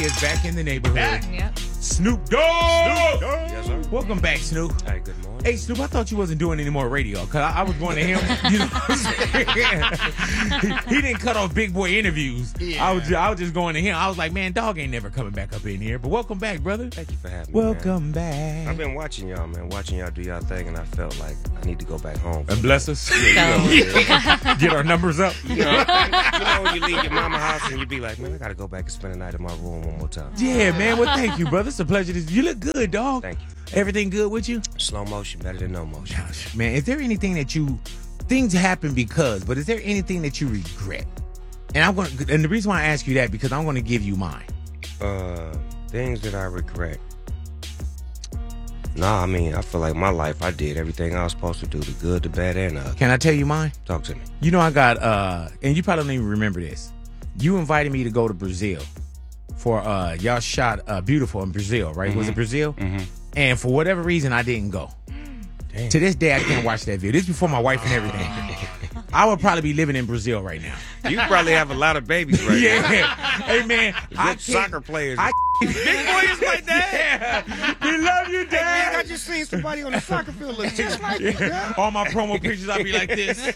is back in the neighborhood. Yep. Snoop Dogg! Yes, sir. Welcome back, Snoop. Hey, good morning. Hey, Snoop, I thought you wasn't doing any more radio, because I was going to him. You know what I'm saying? He didn't cut off big boy interviews. Yeah. I was just going to him. I was like, man, Dog ain't never coming back up in here. But welcome back, brother. Thank you for having me, Welcome back. I've been watching y'all, man. Watching y'all do y'all thing, and I felt like I need to go back home. And bless us. Get our numbers up. You know when you leave your mama house and you be like, man, I got to go back and spend the night in my room one more time. Yeah, man. Well, thank you, brother. It's a pleasure. You look good, dog. Thank you. Everything good with you? Slow motion better than no motion. Man, is there anything that things happen but is there anything that you regret? And the reason why I ask you that, because I'm going to give you mine. Things that I regret. Nah, I mean, I feel like my life, I did everything I was supposed to do, the good, the bad, and the ugly. Can I tell you mine? Talk to me. You know, I got, and you probably don't even remember this. You invited me to go to Brazil for, y'all shot Beautiful in Brazil, right? Mm-hmm. Was it Brazil? Mm-hmm. And for whatever reason, I didn't go. Damn. To this day, I can't watch that video. This is before my wife and everything. I would probably be living in Brazil right now. You probably have a lot of babies right Yeah. now. Hey, man. Good soccer players. Big boys like that. Yeah. We love you, Man, Dad. I just seen somebody on the soccer field look just like you. Yeah. All my promo pictures, I'll be like this.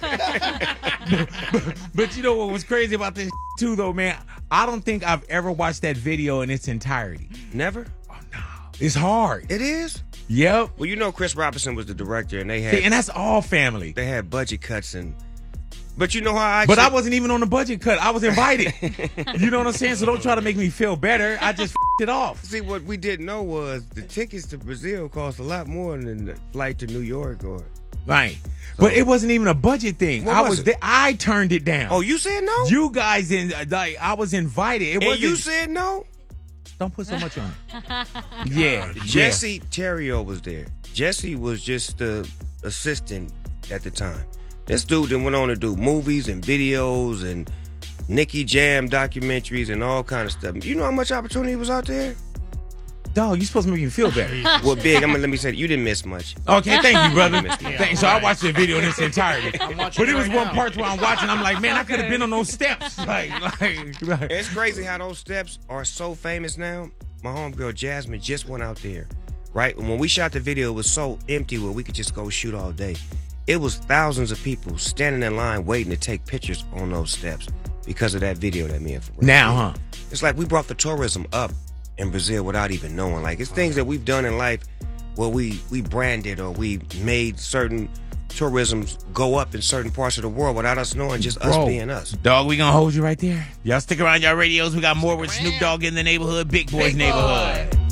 but you know what was crazy about this too, though, man? I don't think I've ever watched that video in its entirety. Never? Oh, no. It's hard. It is? Yep. Well, you know Chris Robinson was the director, and they See, and had that's all family. budget cuts and. But you know how I. But I wasn't even on the budget cut. I was invited. You know what I'm saying? So don't try to make me feel better. I just it off. See, what we didn't know was the tickets to Brazil cost a lot more than the flight to New York or. Right. But it wasn't even a budget thing. What was it? I turned it down. Oh, you said no? You guys I was invited. It and wasn't. you said no? Don't put so much on it. Yeah. Jesse Terrio was there. Jesse was just the assistant at the time. This dude then went on to do movies and videos and Nicky Jam documentaries and all kind of stuff. You know how much opportunity was out there? Dog, you supposed to make me feel better. Well, Big, let me say, you didn't miss much. Okay, thank you, brother. Yeah, So I watched the video in its entirety. But it was right one now. part where I'm watching, I'm like, man, I could have been on those steps. Like. It's crazy how those steps are so famous now. My homegirl Jasmine just went out there, right? When we shot the video, it was so empty where we could just go shoot all day. It was thousands of people standing in line waiting to take pictures on those steps because of that video that me and Pharrell Now, did. huh? It's like we brought the tourism up in Brazil without even knowing. Like, it's things that we've done in life where we branded or we made certain tourisms go up in certain parts of the world without us knowing, just us being us. Dog, we gonna hold you right there. Y'all stick around y'all radios. We got more with Snoop Dogg in the neighborhood, Big Boys neighborhood.